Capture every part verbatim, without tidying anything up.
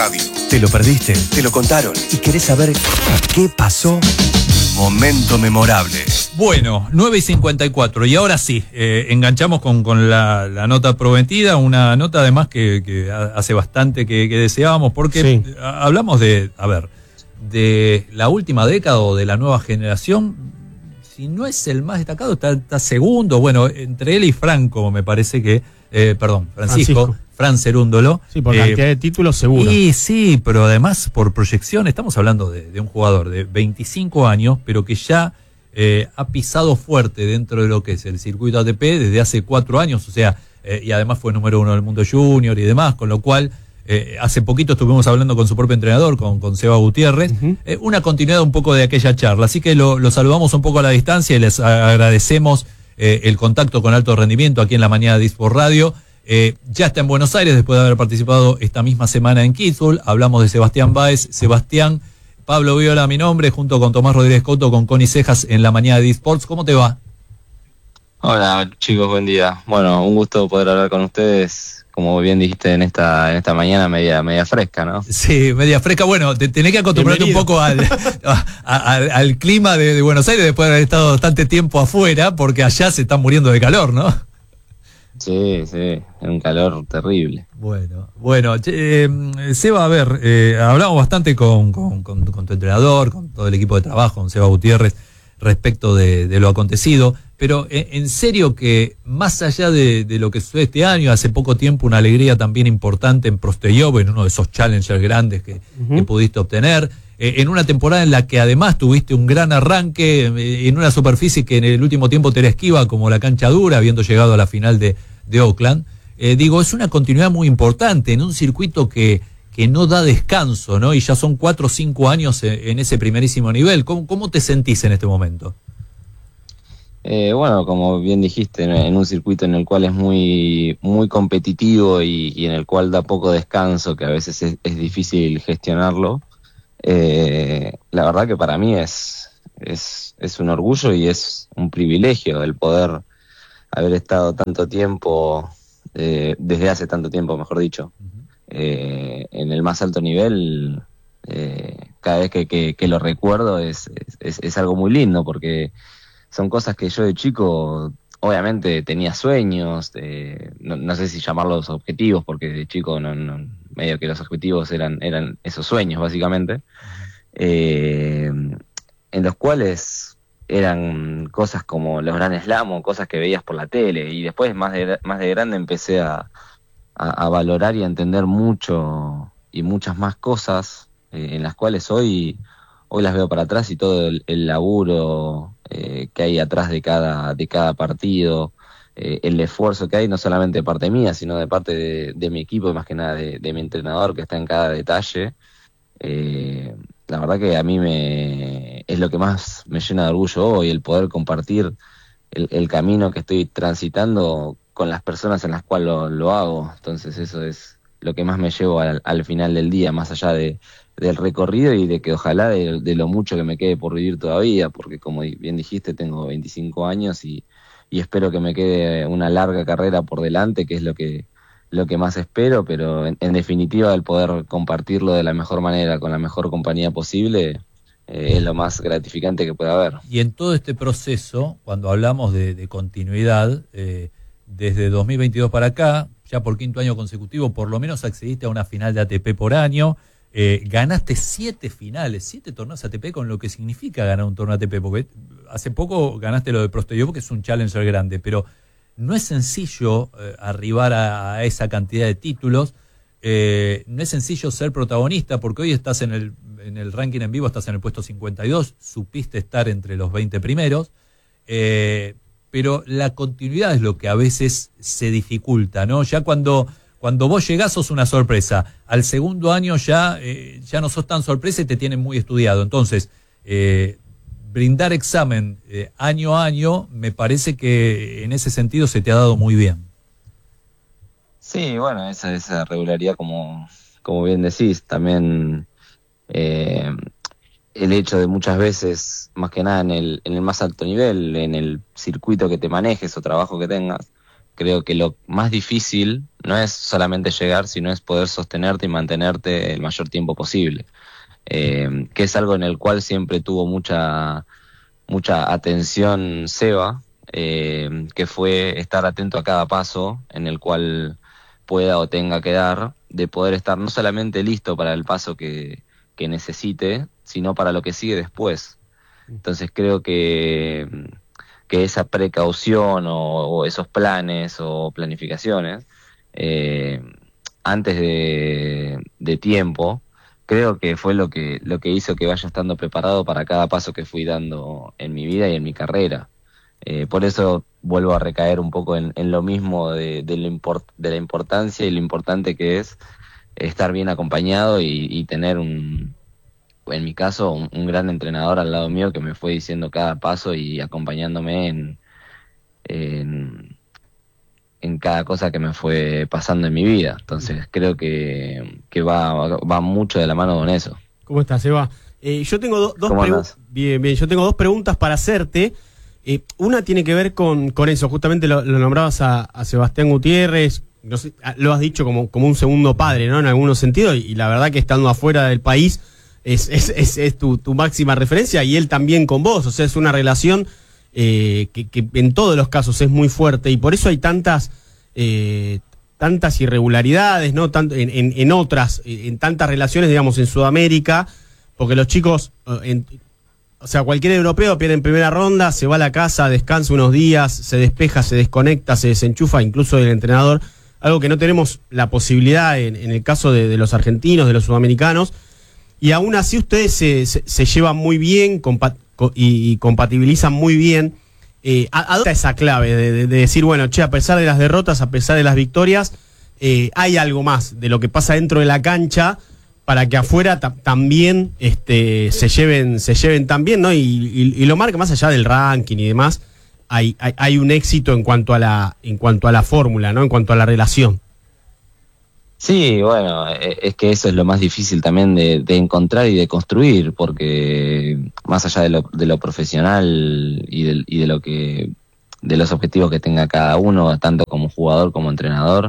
radio. ¿Te lo perdiste? ¿Te lo contaron? ¿Y querés saber qué pasó? Momento memorable. Bueno, nueve y cincuenta y cuatro. Y ahora sí, eh, enganchamos con, con la, la nota prometida. Una nota además que, que hace bastante que, que deseábamos. Porque sí. hablamos de, a ver, de la última década o de la nueva generación. Si no es el más destacado, está, está segundo. Bueno, entre él y Franco me parece que, eh, perdón, Francisco, Francisco. Fran Cerúndolo. Sí, por cantidad eh, de títulos seguro. Y sí, pero además por proyección, estamos hablando de, de un jugador de veinticinco años, pero que ya eh, ha pisado fuerte dentro de lo que es el circuito A T P desde hace cuatro años, o sea, eh, y además fue número uno del mundo junior y demás, con lo cual eh, hace poquito estuvimos hablando con su propio entrenador, con, con Seba Gutiérrez, uh-huh. eh, una continuidad un poco de aquella charla, así que lo, lo saludamos un poco a la distancia y les agradecemos eh, el contacto con alto rendimiento aquí en la mañana de eSport Radio. Eh, ya está en Buenos Aires después de haber participado esta misma semana en Kitzbühel. Hablamos de Sebastián Báez. Sebastián, Pablo Viola, mi nombre, junto con Tomás Rodríguez Coto, con Connie Cejas en la mañana de eSports. ¿Cómo te va? Hola chicos, buen día. Bueno, un gusto poder hablar con ustedes, como bien dijiste, en esta en esta mañana media media fresca, ¿no? Sí, media fresca. Bueno, te, tenés que acostumbrarte Bienvenido. un poco al, a, a, al, al clima de, de Buenos Aires después de haber estado bastante tiempo afuera, porque allá se están muriendo de calor, ¿no? Sí, sí, es un calor terrible. Bueno, bueno, eh, Seba, a ver, eh, hablamos bastante con, con, con, con tu entrenador, con todo el equipo de trabajo, con Seba Gutiérrez, respecto de, de lo acontecido, pero en, en serio que más allá de, de lo que sucede este año, hace poco tiempo una alegría también importante en Prosteyov, en uno de esos challengers grandes que, uh-huh. que pudiste obtener, eh, en una temporada en la que además tuviste un gran arranque, eh, en una superficie que en el último tiempo te era esquiva como la cancha dura, habiendo llegado a la final de, de Oakland. Eh, digo, es una continuidad muy importante en un circuito que, que no da descanso, ¿no? Y ya son cuatro o cinco años en, en ese primerísimo nivel. ¿Cómo, cómo te sentís en este momento? Eh, bueno, como bien dijiste, en, en un circuito en el cual es muy muy competitivo y, y en el cual da poco descanso, que a veces es, es difícil gestionarlo, eh, la verdad que para mí es, es, es un orgullo y es un privilegio el poder haber estado tanto tiempo, eh, desde hace tanto tiempo, mejor dicho, eh, en el más alto nivel. Eh, cada vez que, que, que lo recuerdo es, es, es algo muy lindo, porque son cosas que yo de chico, obviamente tenía sueños, eh, no, no sé si llamarlos objetivos, porque de chico no, no, medio que los objetivos eran, eran esos sueños básicamente, eh, en los cuales eran cosas como los Grand Slam o cosas que veías por la tele, y después más de, más de grande empecé a, a, a valorar y a entender mucho y muchas más cosas, eh, en las cuales hoy, hoy las veo para atrás, y todo el, el laburo eh, que hay atrás de cada, de cada partido, eh, el esfuerzo que hay no solamente de parte mía, sino de parte de, de mi equipo, y más que nada de, de mi entrenador, que está en cada detalle. Eh, la verdad que a mí me es lo que más me llena de orgullo hoy, el poder compartir el, el camino que estoy transitando con las personas en las cuales lo, lo hago. Entonces eso es lo que más me llevo al, al final del día, más allá de, del recorrido y de que ojalá de, de lo mucho que me quede por vivir todavía, porque como bien dijiste, tengo veinticinco años y, y espero que me quede una larga carrera por delante, que es lo que lo que más espero, pero en, en definitiva el poder compartirlo de la mejor manera, con la mejor compañía posible, eh, es lo más gratificante que puede haber. Y en todo este proceso, cuando hablamos de, de continuidad, eh, desde dos mil veintidós para acá, ya por quinto año consecutivo, por lo menos accediste a una final de A T P por año, eh, ganaste siete finales, siete torneos A T P, con lo que significa ganar un torneo A T P, porque hace poco ganaste lo de Prosteyov, que es un challenger grande, pero no es sencillo eh, arribar a, a esa cantidad de títulos, eh, no es sencillo ser protagonista, porque hoy estás en el, en el ranking en vivo, estás en el puesto cincuenta y dos, supiste estar entre los veinte primeros, eh, pero la continuidad es lo que a veces se dificulta, ¿no? Ya cuando, cuando vos llegás sos una sorpresa, al segundo año ya, eh, ya no sos tan sorpresa y te tienen muy estudiado, entonces eh, brindar examen eh, año a año, me parece que en ese sentido se te ha dado muy bien. Sí, bueno, esa, esa regularidad, como, como bien decís, también eh, el hecho de muchas veces, más que nada en el, en el más alto nivel, en el circuito que te manejes o trabajo que tengas, creo que lo más difícil no es solamente llegar, sino es poder sostenerte y mantenerte el mayor tiempo posible, eh, que es algo en el cual siempre tuvo mucha, mucha atención Seba, eh, que fue estar atento a cada paso en el cual pueda o tenga que dar, de poder estar no solamente listo para el paso que, que necesite, sino para lo que sigue después. Entonces creo que, que esa precaución o, o esos planes o planificaciones eh, antes de, de tiempo, creo que fue lo que, lo que hizo que vaya estando preparado para cada paso que fui dando en mi vida y en mi carrera. Eh, por eso vuelvo a recaer un poco en, en lo mismo de, de, lo import, de la importancia y lo importante que es estar bien acompañado y, y tener un, en mi caso, un, un gran entrenador al lado mío que me fue diciendo cada paso y acompañándome en, en, en cada cosa que me fue pasando en mi vida. Entonces creo que, que va, va mucho de la mano con eso. ¿Cómo estás, Eva? Eh, yo tengo do, dos preguntas. Bien, bien. Yo tengo dos preguntas para hacerte. Eh, una tiene que ver con, con eso, justamente lo, lo nombrabas a, a Sebastián Gutiérrez, no sé, lo has dicho como, como un segundo padre, ¿no? En algunos sentidos, y, y la verdad que estando afuera del país es, es, es, es tu, tu máxima referencia, y él también con vos, o sea, es una relación eh, que, que en todos los casos es muy fuerte, y por eso hay tantas eh, tantas irregularidades, ¿no? Tanto en, en, en otras, en tantas relaciones, digamos, en Sudamérica, porque los chicos... En, O sea, cualquier europeo pierde en primera ronda, se va a la casa, descansa unos días, se despeja, se desconecta, se desenchufa, incluso el entrenador, algo que no tenemos la posibilidad en, en el caso de, de los argentinos, de los sudamericanos, y aún así ustedes se, se, se llevan muy bien compa y, y compatibilizan muy bien. Eh, ¿A dónde está esa clave de, de, de decir, bueno, che, a pesar de las derrotas, a pesar de las victorias, eh, hay algo más de lo que pasa dentro de la cancha para que afuera también este, se lleven se lleven también, ¿no? Y, y, y lo marca más allá del ranking y demás, hay, hay, hay un éxito en cuanto a la en cuanto a la fórmula, ¿no? En cuanto a la relación. Sí, bueno, es que eso es lo más difícil también de, de encontrar y de construir, porque más allá de lo, de lo profesional y de, y de lo que de los objetivos que tenga cada uno, tanto como jugador como entrenador,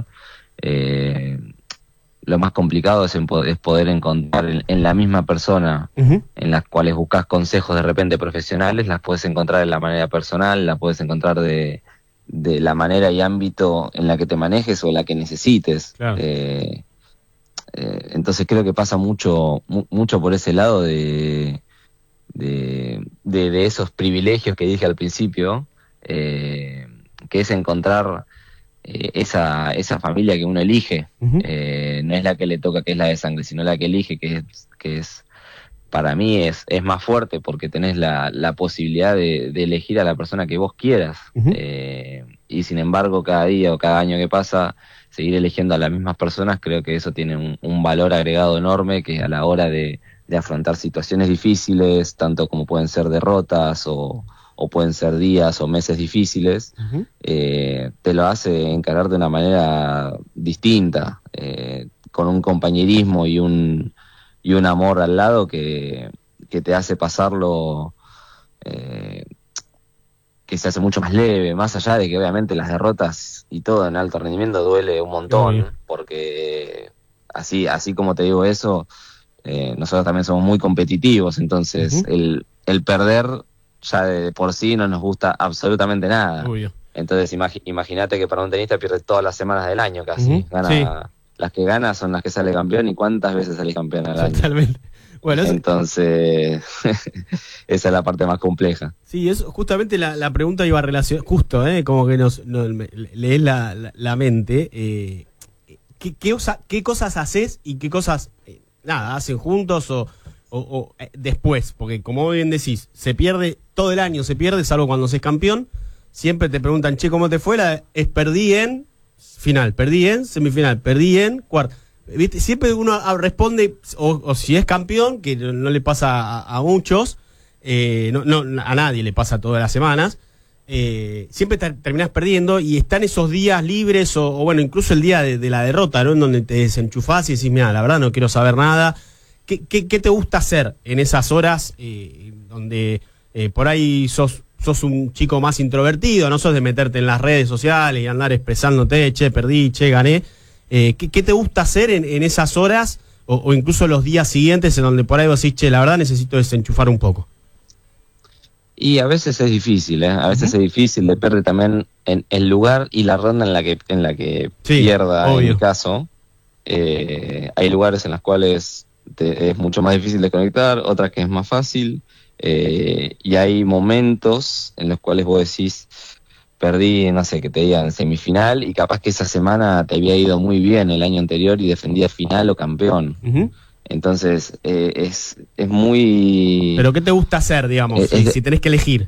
eh, lo más complicado es, en, es poder encontrar en, en la misma persona, uh-huh. en las cuales buscas consejos de repente profesionales, las puedes encontrar de la manera personal, las puedes encontrar de, de la manera y ámbito en la que te manejes o la que necesites. Claro. Eh, eh, entonces creo que pasa mucho mu, mucho por ese lado de, de, de, de esos privilegios que dije al principio, eh, que es encontrar... esa esa familia que uno elige, uh-huh. eh, no es la que le toca, que es la de sangre, sino la que elige, que es, que es para mí es, es más fuerte, porque tenés la, la posibilidad de, de elegir a la persona que vos quieras, uh-huh. eh, y sin embargo cada día o cada año que pasa, seguir eligiendo a las mismas personas, creo que eso tiene un, un valor agregado enorme, que a la hora de, de afrontar situaciones difíciles, tanto como pueden ser derrotas o o pueden ser días o meses difíciles, uh-huh. eh, te lo hace encarar de una manera distinta, eh, con un compañerismo y un y un amor al lado que, que te hace pasarlo, eh, que se hace mucho más leve, más allá de que obviamente las derrotas y todo en alto rendimiento duele un montón, uh-huh. porque así así como te digo eso, eh, nosotros también somos muy competitivos, entonces uh-huh. el, el perder... ya de por sí no nos gusta absolutamente nada. Obvio. Entonces imagi imagínate que para un tenista pierde todas las semanas del año casi. Uh-huh. Gana, sí. Las que gana son las que sale campeón, y cuántas veces sale campeón al año. Totalmente. Bueno, eso... Entonces, esa es la parte más compleja. Sí, es justamente la, la pregunta iba a relacionar, justo, ¿eh? Como que nos, nos lees la, la, la mente. Eh, ¿qué, qué, osa, ¿Qué cosas haces y qué cosas, eh, nada, hacen juntos o... O, o eh, después, porque como bien decís, se pierde todo el año, se pierde, salvo cuando se es campeón. Siempre te preguntan, che, ¿cómo te fue? La, es perdí en final, perdí en semifinal, perdí en cuarto. ¿Viste? Siempre uno responde, o, o si es campeón, que no, no le pasa a, a muchos, eh, no, no, a nadie le pasa todas las semanas, eh, siempre te, terminás perdiendo, y están esos días libres, o, o bueno, incluso el día de, de la derrota, ¿no? En donde te desenchufás y decís, mira, la verdad no quiero saber nada. ¿Qué, qué, qué te gusta hacer en esas horas eh, donde eh, por ahí sos sos un chico más introvertido, no sos de meterte en las redes sociales y andar expresándote, che, perdí, che, gané. Eh, ¿qué, ¿Qué te gusta hacer en, en esas horas o, o incluso los días siguientes en donde por ahí vos decís, che, la verdad necesito desenchufar un poco? Y a veces es difícil, ¿eh? A veces uh-huh. es difícil, depende también en el lugar y la ronda en la que en la que sí, pierda, obvio. En mi caso. Eh, hay lugares en los cuales te, es mucho más difícil de conectar, otras que es más fácil, eh, y hay momentos en los cuales vos decís, perdí, no sé, que te digan semifinal, y capaz que esa semana te había ido muy bien el año anterior y defendías final o campeón. Uh-huh. Entonces, eh, es, es muy... ¿Pero qué te gusta hacer, digamos, eh, si, de... si tenés que elegir?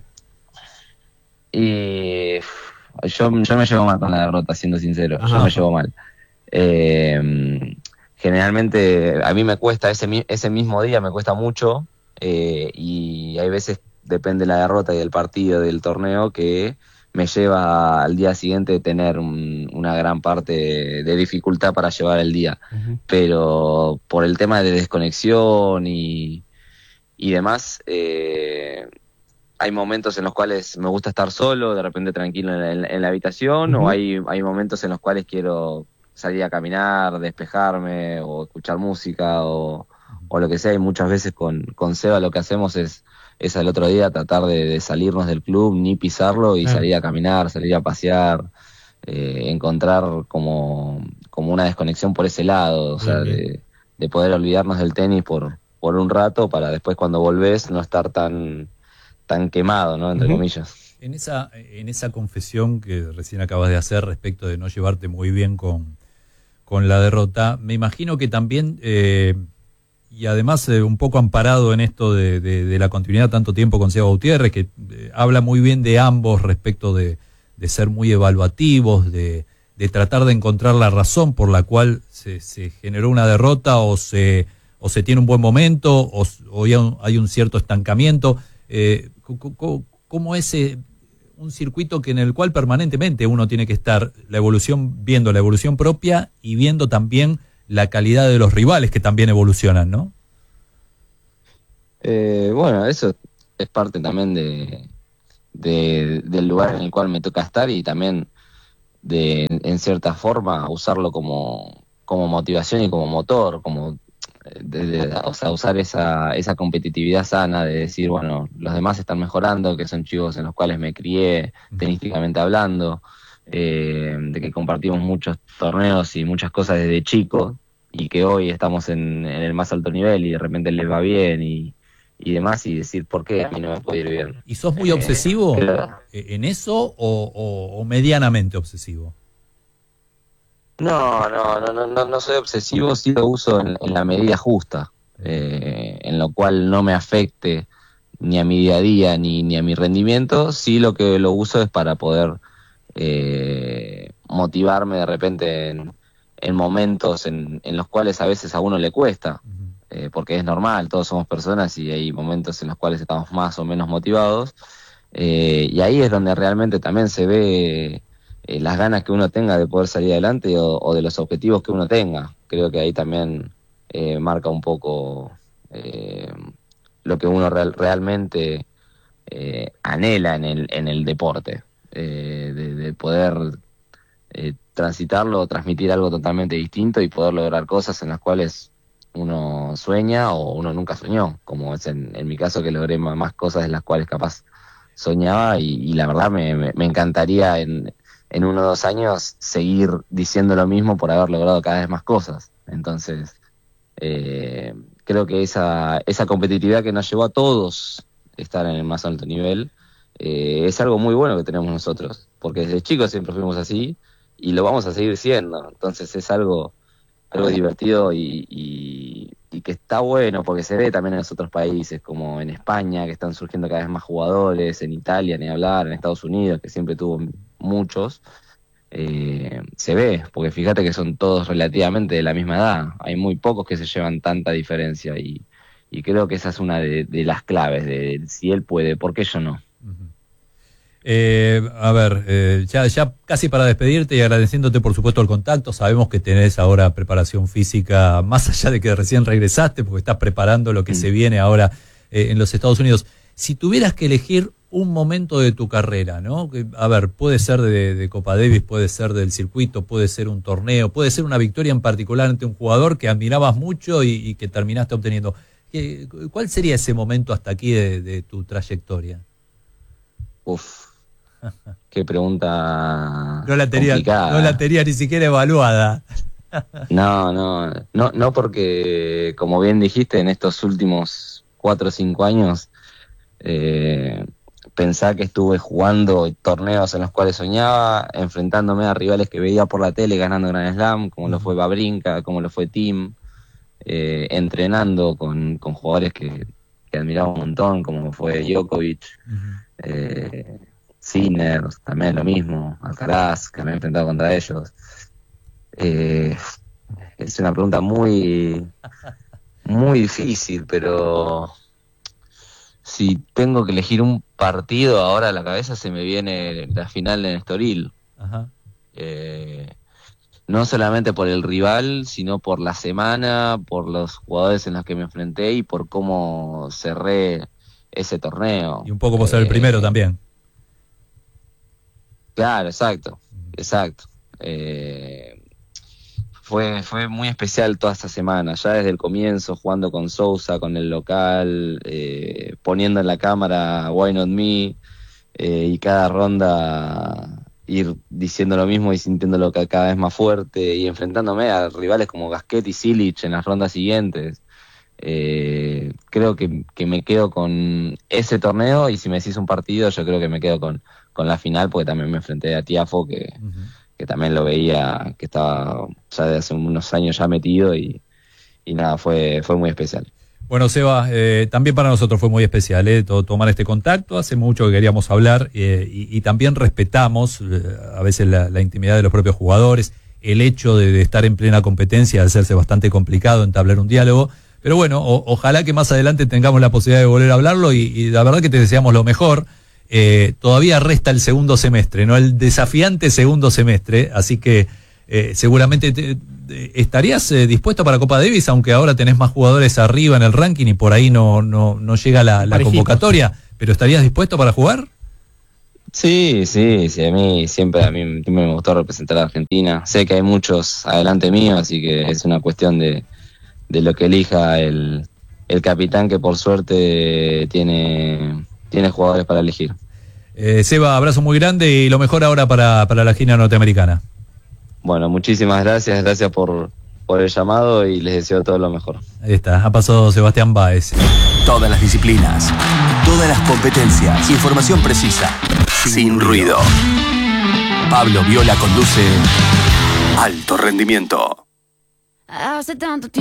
Y yo, yo me llevo mal con la derrota, siendo sincero. Ajá. Yo me llevo mal. Eh, generalmente, a mí me cuesta, ese, ese mismo día me cuesta mucho, eh, y hay veces, depende de la derrota y del partido, del torneo, que me lleva al día siguiente tener un, una gran parte de dificultad para llevar el día. Uh-huh. Pero por el tema de desconexión y, y demás, eh, hay momentos en los cuales me gusta estar solo, de repente tranquilo en la, en la habitación, uh-huh. o hay, hay momentos en los cuales quiero salir a caminar, despejarme, o escuchar música, o, o lo que sea. Y muchas veces con, con Seba lo que hacemos es es al otro día tratar de, de salirnos del club, ni pisarlo, y ah. salir a caminar, salir a pasear, eh, encontrar como, como una desconexión por ese lado, o sea, de, de poder olvidarnos del tenis por, por un rato, para después cuando volvés no estar tan, tan quemado, ¿no? Entre uh-huh. comillas. En esa, en esa confesión que recién acabas de hacer respecto de no llevarte muy bien con, con la derrota, me imagino que también... Eh, y además eh, un poco amparado en esto de, de, de la continuidad tanto tiempo con Seba Gutiérrez, que eh, habla muy bien de ambos respecto de, de ser muy evaluativos, de, de tratar de encontrar la razón por la cual se, se generó una derrota, o se, o se tiene un buen momento, o, o hay, un, hay un cierto estancamiento. Eh, ¿Cómo es eh, un circuito que en el cual permanentemente uno tiene que estar la evolución, viendo la evolución propia y viendo también la calidad de los rivales que también evolucionan, ¿no? Eh, bueno, eso es parte también de, de del lugar en el cual me toca estar, y también de, en cierta forma, usarlo como, como motivación y como motor, como de, de, o sea, usar esa, esa competitividad sana de decir, bueno, los demás están mejorando, que son chicos en los cuales me crié, tenísticamente hablando. Eh, de que compartimos muchos torneos y muchas cosas desde chico, y que hoy estamos en, en el más alto nivel y de repente les va bien y, y demás, y decir por qué a mí no me puede ir bien. ¿Y sos muy eh, obsesivo pero, en eso o, o, o medianamente obsesivo? No, no, no, no, no soy obsesivo, sí lo uso en, en la medida justa, eh, en lo cual no me afecte ni a mi día a día ni, ni a mi rendimiento. Sí, lo que lo uso es para poder Eh, motivarme de repente en, en momentos en, en los cuales a veces a uno le cuesta, eh, porque es normal, todos somos personas y hay momentos en los cuales estamos más o menos motivados, eh, y ahí es donde realmente también se ve eh, las ganas que uno tenga de poder salir adelante, o, o de los objetivos que uno tenga. Creo que ahí también eh, marca un poco eh, lo que uno real, realmente eh, anhela en el, en el deporte. Eh, de, de poder eh, transitarlo, transmitir algo totalmente distinto y poder lograr cosas en las cuales uno sueña o uno nunca soñó, como es en, en mi caso, que logré más cosas de las cuales capaz soñaba, y, y la verdad me, me, me encantaría en, en uno o dos años seguir diciendo lo mismo por haber logrado cada vez más cosas. Entonces eh, creo que esa, esa competitividad que nos llevó a todos a estar en el más alto nivel, Eh, es algo muy bueno que tenemos nosotros, porque desde chicos siempre fuimos así y lo vamos a seguir siendo. Entonces es algo algo divertido y, y, y que está bueno, porque se ve también en los otros países, como en España, que están surgiendo cada vez más jugadores, en Italia, ni hablar, en Estados Unidos, que siempre tuvo muchos. Eh, se ve, porque fíjate que son todos relativamente de la misma edad, hay muy pocos que se llevan tanta diferencia, y, y creo que esa es una de, de las claves, de si él puede, ¿por qué yo no? Eh, a ver, eh, ya, ya casi para despedirte y agradeciéndote por supuesto el contacto. Sabemos que tenés ahora preparación física, más allá de que recién regresaste, porque estás preparando lo que mm. se viene ahora eh, en los Estados Unidos. Si tuvieras que elegir un momento de tu carrera, ¿no? Que, a ver, puede ser de, de Copa Davis, puede ser del circuito, puede ser un torneo, puede ser una victoria en particular ante un jugador que admirabas mucho y, y que terminaste obteniendo. ¿Qué, ¿Cuál sería ese momento hasta aquí de, de tu trayectoria? Uf, qué pregunta no la tenía, complicada. No la tenía ni siquiera evaluada. No, no, no, no porque, como bien dijiste, en estos últimos cuatro o cinco años, eh, pensá que estuve jugando torneos en los cuales soñaba, enfrentándome a rivales que veía por la tele, ganando Grand Slam, como lo fue Wawrinka, como lo fue Thiem, eh, entrenando con, con jugadores que, que admiraba un montón, como fue Djokovic, uh-huh. eh, Sinner, también lo mismo, Alcaraz, que me he enfrentado contra ellos. Eh, es una pregunta muy, muy difícil, pero si tengo que elegir un partido, ahora a la cabeza se me viene la final en Estoril. Ajá. Eh, no solamente por el rival, sino por la semana, por los jugadores en los que me enfrenté y por cómo cerré ese torneo. Y un poco por ser eh, el primero también. Claro, exacto, exacto. Eh, Fue, fue muy especial toda esta semana, ya desde el comienzo, jugando con Sousa, con el local, eh, poniendo en la cámara Why Not Me, eh, y cada ronda ir diciendo lo mismo y sintiéndolo cada vez más fuerte, y enfrentándome a rivales como Gasquet y Cilic en las rondas siguientes. Eh, creo que, que me quedo con ese torneo, y si me decís un partido, yo creo que me quedo con, con la final, porque también me enfrenté a Tiafoe, que... Uh-huh. que también lo veía, que estaba ya de hace unos años ya metido, y, y nada, fue, fue muy especial. Bueno, Seba, eh, también para nosotros fue muy especial eh, tomar este contacto. Hace mucho que queríamos hablar eh, y, y también respetamos eh, a veces la, la intimidad de los propios jugadores, el hecho de, de estar en plena competencia, de hacerse bastante complicado entablar un diálogo. Pero bueno, o, ojalá que más adelante tengamos la posibilidad de volver a hablarlo, y, y la verdad que te deseamos lo mejor. Eh, todavía resta el segundo semestre, ¿no? El desafiante segundo semestre, así que eh, seguramente te, te, estarías eh, dispuesto para Copa Davis, aunque ahora tenés más jugadores arriba en el ranking y por ahí no, no, no llega la, la convocatoria, pero ¿estarías dispuesto para jugar? Sí, sí, sí, a mí siempre, a mí siempre me gustó representar a Argentina. Sé que hay muchos adelante mío, así que es una cuestión de, de lo que elija el, el capitán, que por suerte tiene... Tienes jugadores para elegir. Eh, Seba, abrazo muy grande y lo mejor ahora para, para la esquina norteamericana. Bueno, muchísimas gracias, gracias por, por el llamado y les deseo todo lo mejor. Ahí está, ha pasado Sebastián Báez. Todas las disciplinas, todas las competencias, información precisa, sin, sin ruido. Pablo Viola conduce Alto Rendimiento. Hace tanto tiempo.